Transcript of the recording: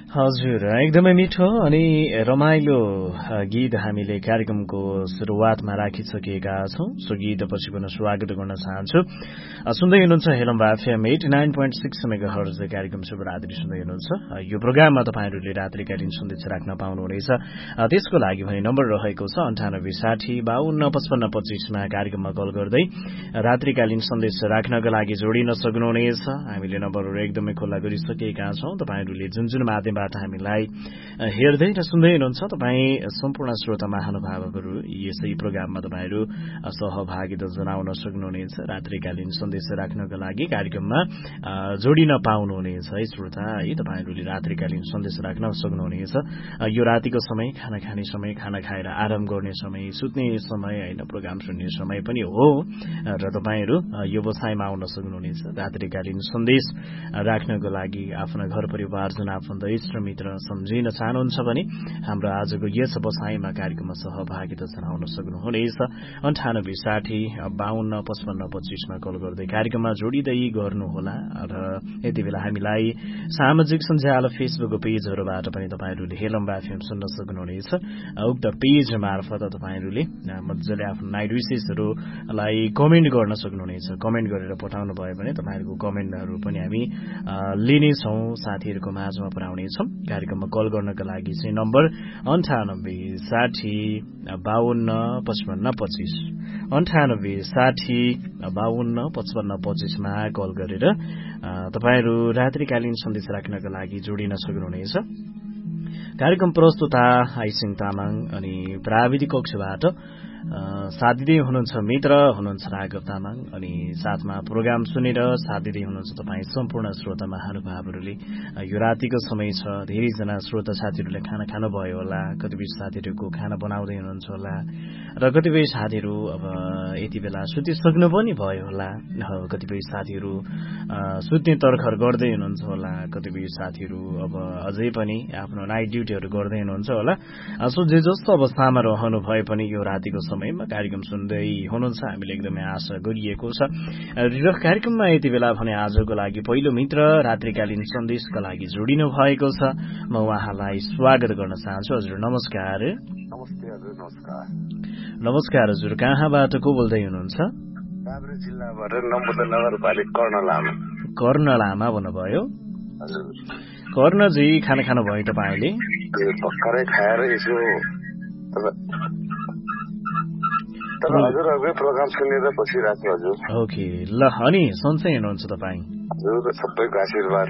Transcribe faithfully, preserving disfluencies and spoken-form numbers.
हजुर एकदमै मिठो अनि रमाइलो गीत हामीले कार्यक्रमको सुरुवातमा राखिसकेका छौं। सो गीतपछि पनि स्वागत गर्न चाहन्छु। सुन्दै हुनुहुन्छ हेलम्बा FM eighty nine point six megahertz कार्यक्रम शुभरात्रि सुन्दै हुनुहुन्छ। यो प्रोग्राममा तपाईहरूले रात्रिकालीन सन्देश राख्न पाउनुहुनेछ। त्यसको लागि भने नम्बर रहेको छ अन्ठानब्बे साठी बाहन्न पचपन्न पच्चीसमा कार्यक्रममा कल गर्दै रात्रिकालीन सन्देश राख्नका लागि जोडिन सक्नुहुनेछ। हामीले नम्बरहरू एकदमै खुल्ला गरिसकेका छौं। तपाईहरूले जुन जुन माध्यम हामीलाई हेर्दै र सुन्दै हुनुहुन्छ तपाईँ सम्पूर्ण श्रोता महानुभावहरू यसै प्रोग्राममा तपाईँहरू सहभागिता जनाउन सक्नुहुनेछ। रात्रिकालीन सन्देश राख्नका लागि कार्यक्रममा जोडिन पाउनुहुनेछ है श्रोता है। तपाईँहरूले रात्रिकालीन सन्देश राख्न सक्नुहुनेछ। यो रातिको समय, खाना खाने समय, खाना खाएर आराम गर्ने समय, सुत्ने समय होइन, प्रोग्राम सुन्ने समय पनि हो र तपाईँहरू यो बसाइमा आउन सक्नुहुनेछ। रात्रिकालीन सन्देश राख्नको लागि आफ्ना घर परिवारजन आफन्त मित्र सम्झिन चाहनुहुन्छ भने हाम्रो आजको यस बसाइमा कार्यक्रममा सहभागिता जनाउन सक्नुहुनेछ। अन्ठानब्बे साठी बाहन्न पचपन्न पच्चीसमा कल गर्दै कार्यक्रममा जोडिँदै गर्नुहोला। र यति बेला हामीलाई सामाजिक सञ्जाल फेसबुक पेजहरूबाट पनि तपाईँहरूले हेलम्बा एफएम सुन्न सक्नुहुनेछ। उक्त पेज मार्फत तपाईँहरूले मजाले आफ्नो नाइट विशेषहरूलाई कमेन्ट गर्न सक्नुहुनेछ। कमेन्ट गरेर पठाउनु भयो भने तपाईँहरूको कमेन्टहरू पनि हामी लिनेछौँ, साथीहरूको माझमा पुर्याउनेछौँ। कार्यक्रममा कल गर्नका लागि चाहिँ नम्बर अन्ठानब्बे साठी बाहन्न पचपन्न पच्चीस अन्ठानब्बे साठी बाहन्न पचपन्न पच्चीसमा कल गरेर तपाईँहरू रात्रिकालीन सन्देश राख्नका लागि जोडिन सक्नुहुनेछ। कार्यक्रम प्रस्तुता आइसिङ तामाङ अनि प्राविधिक कक्षबाट साथ दिँदै हुनुहुन्छ मित्र हुनुहुन्छ राघव तामाङ अनि साथमा प्रोग्राम सुनेर साथ दिँदै हुनुहुन्छ तपाईँ सम्पूर्ण श्रोता महानुभावहरूले। यो रातिको समय छ, धेरैजना श्रोता साथीहरूले खाना खानुभयो होला, कतिपय साथीहरूको खाना बनाउँदै हुनुहुन्छ होला र कतिपय साथीहरू अब यति बेला सुतिसक्नु पनि भयो होला, कतिपय साथीहरू सुत्ने तर्खर गर्दै हुनुहुन्छ होला, कतिपय साथीहरू अब अझै पनि आफ्नो नाइट ड्युटीहरू गर्दै हुनुहुन्छ होला। सो जे जस्तो अवस्थामा रहनु भए पनि यो रातिको समयमा कार्यक्रम सुन्दै हुनुहुन्छ हामीले एकदमै आशा गरिएको छ। र कार्यक्रममा यति बेला भने आजको लागि पहिलो मित्र रात्रिकालीन सन्देशका लागि जोडिनु भएको छ। म उहाँलाई स्वागत गर्न चाहन्छु। हजुर नमस्कार। नमस्ते हजुर। नमस्कार। नमस्कार हजुर, कहाँबाट को बोल्दै हुनुहुन्छ? काभ्रे जिल्लाबाट नम्बर नगरपालिका कर्ण लामा। कर्ण लामा भन्नुभयो? हजुर। कर्णजी खाना खानुभयो तपाईँले? भर्खरै खाएर यसो हजुरहरूकै प्रोग्राम सुनेर बसिरहेको छु हजुर। ओके ल, अनि सन्चै हुनुहुन्छ तपाईँ? हजुर सबैको आशीर्वाद